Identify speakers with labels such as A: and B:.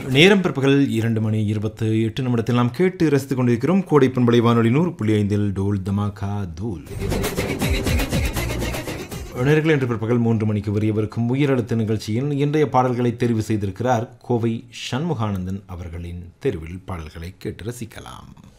A: நேரம் பிற்பகல் 2:28 நாம் கேட்டு ரசித்துக் கொண்டிருக்கிறோம். கோடை பண்பலை வானொலி 100.5 டோல் தமாகா தூள். நேயர்களே, இன்று பிற்பகல் 3 மணிக்கு வரியவிருக்கும் உயிரெழுத்து நிகழ்ச்சியில் இன்றைய பாடல்களை தெரிவு செய்திருக்கிறார் கோவை சண்முகானந்தன் அவர்களின் தெருவில் பாடல்களை கேட்டு ரசிக்கலாம்.